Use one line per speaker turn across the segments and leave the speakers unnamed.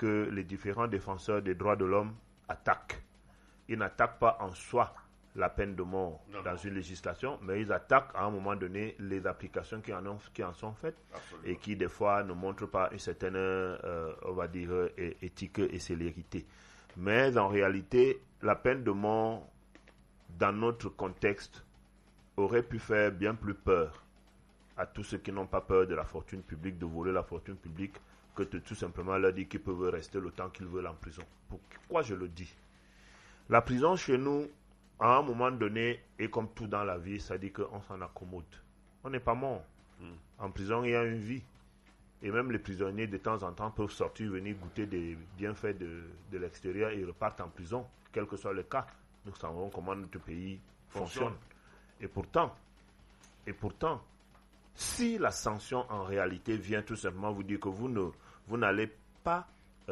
que les différents défenseurs des droits de l'homme attaquent. Ils n'attaquent pas en soi la peine de mort dans une législation, mais ils attaquent à un moment donné les applications qui en sont faites. Absolument. Et qui des fois ne montrent pas une certaine, on va dire, éthique et célérité. Mais en réalité, la peine de mort, dans notre contexte, aurait pu faire bien plus peur à tous ceux qui n'ont pas peur de la fortune publique, de voler la fortune publique, que de tout simplement leur dire qu'ils peuvent rester le temps qu'ils veulent en prison. Pourquoi je le dis? La prison chez nous, à un moment donné, et comme tout dans la vie, ça dit qu'on s'en accommode. On n'est pas mort. En prison, il y a une vie. Et même les prisonniers, de temps en temps, peuvent sortir, venir goûter des bienfaits de l'extérieur et ils repartent en prison, quel que soit le cas. Nous savons comment notre pays fonctionne. Et pourtant, si la sanction en réalité vient tout simplement vous dire que vous n'allez pas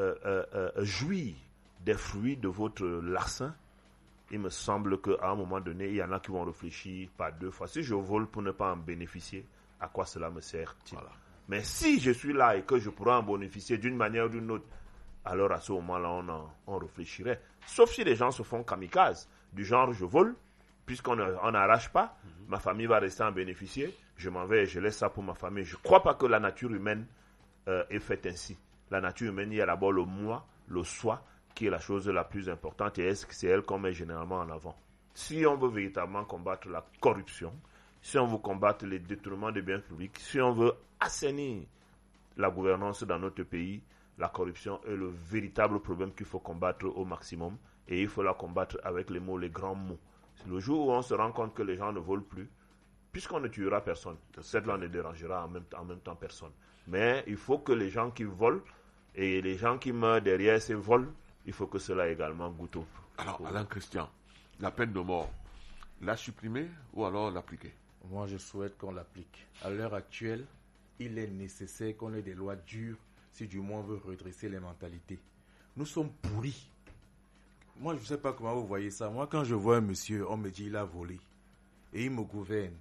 jouir des fruits de votre larcin, il me semble qu'à un moment donné, il y en a qui vont réfléchir par deux fois. Si je vole pour ne pas en bénéficier, à quoi cela me sert-il? Voilà. Mais si je suis là et que je pourrais en bénéficier d'une manière ou d'une autre, alors à ce moment-là, on réfléchirait. Sauf si les gens se font kamikazes, du genre je vole, puisqu'on n'arrache pas, ma famille va rester en bénéficier, je m'en vais et je laisse ça pour ma famille. Je ne crois pas que la nature humaine est faite ainsi. La nature humaine, il y a d'abord le moi, le soi, qui est la chose la plus importante et c'est elle qu'on met généralement en avant. Si on veut véritablement combattre la corruption, si on veut combattre les détournements des biens publics, si on veut assainir la gouvernance dans notre pays, la corruption est le véritable problème qu'il faut combattre au maximum et il faut la combattre avec les mots, les grands mots. C'est le jour où on se rend compte que les gens ne volent plus, puisqu'on ne tuera personne, celle-là ne dérangera en même temps personne. Mais il faut que les gens qui volent et les gens qui meurent derrière ces vols, il faut que cela également goûte au.
Alors, Alain Christian, la peine de mort, la supprimer ou alors l'appliquer?
Moi, je souhaite qu'on l'applique. À l'heure actuelle, il est nécessaire qu'on ait des lois dures si du moins on veut redresser les mentalités. Nous sommes pourris. Moi, je ne sais pas comment vous voyez ça. Moi, quand je vois un monsieur, on me dit il a volé. Et il me gouverne.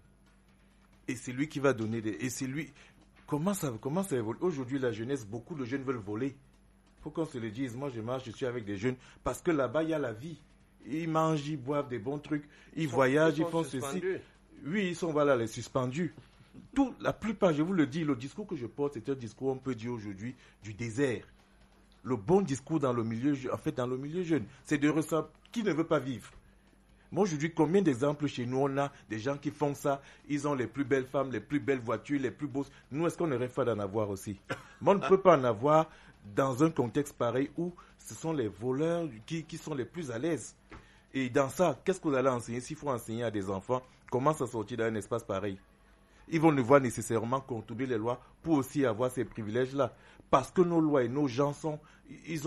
Et c'est lui qui va donner des... Et c'est lui... Comment ça évolue? Aujourd'hui, la jeunesse, beaucoup de jeunes veulent voler. Il faut qu'on se le dise. Moi, je suis avec des jeunes parce que là-bas, il y a la vie. Ils mangent, ils boivent des bons trucs, ils voyagent, ils font ceci. Oui, ils sont les suspendus. La plupart, je vous le dis, le discours que je porte, c'est un discours, on peut dire aujourd'hui, du désert. Le bon discours dans le milieu jeune, c'est de ressentir qui ne veut pas vivre. Moi, aujourd'hui, combien d'exemples chez nous, on a des gens qui font ça, ils ont les plus belles femmes, les plus belles voitures, les plus beaux... Nous, est-ce qu'on ne rêve pas d'en avoir aussi? Moi, on ne peut pas en avoir dans un contexte pareil où ce sont les voleurs qui sont les plus à l'aise. Et dans ça, qu'est-ce que vous allez enseigner? S'il faut enseigner à des enfants, comment ça sortir dans un espace pareil? Ils vont devoir nécessairement contourner les lois pour aussi avoir ces privilèges-là. Parce que nos lois et nos gens ils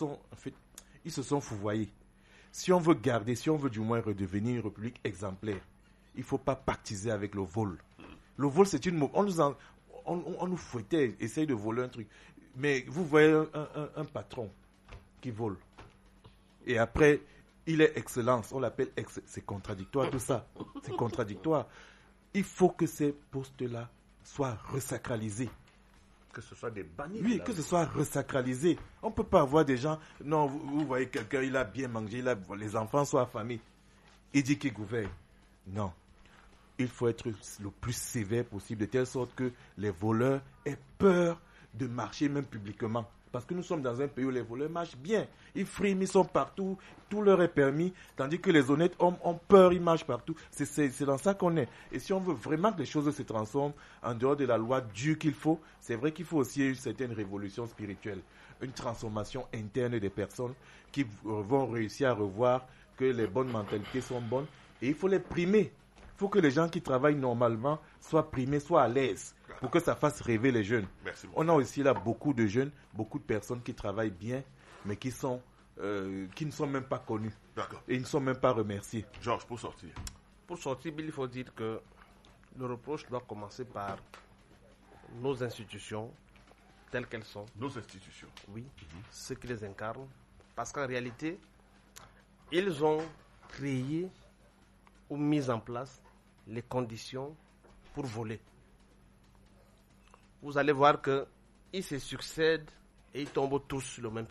se sont fouvoyés. Si on veut garder, si on veut du moins redevenir une république exemplaire, il ne faut pas pactiser avec le vol. Le vol, c'est une... On nous fouettait, essaye de voler un truc. Mais vous voyez un patron qui vole. Et après, il est excellence. On l'appelle c'est contradictoire tout ça. C'est contradictoire. Il faut que ces postes-là soient resacralisés.
Que ce soit des bannis.
Oui, que ce soit resacralisé. On ne peut pas avoir des gens... Non, vous voyez quelqu'un, il a bien mangé, les enfants sont affamés. Il dit qu'il gouverne. Non. Il faut être le plus sévère possible, de telle sorte que les voleurs aient peur de marcher même publiquement. Parce que nous sommes dans un pays où les voleurs marchent bien. Ils friment, ils sont partout, tout leur est permis. Tandis que les honnêtes hommes ont peur, ils marchent partout. C'est dans ça qu'on est. Et si on veut vraiment que les choses se transforment en dehors de la loi dure qu'il faut, c'est vrai qu'il faut aussi une certaine révolution spirituelle. Une transformation interne des personnes qui vont réussir à revoir que les bonnes mentalités sont bonnes. Et il faut les primer. Il faut que les gens qui travaillent normalement soient primés, soient à l'aise, pour que ça fasse rêver les jeunes. On a aussi là beaucoup de jeunes, beaucoup de personnes qui travaillent bien, mais qui ne sont même pas connus.
D'accord.
Et ils ne sont même pas remerciés.
Georges, pour sortir.
Pour sortir, il faut dire que le reproche doit commencer par nos institutions, telles qu'elles sont.
Nos institutions.
Oui, ceux qui les incarnent. Parce qu'en réalité, ils ont créé ou mis en place les conditions pour voler. Vous allez voir qu'ils se succèdent et ils tombent tous sur le même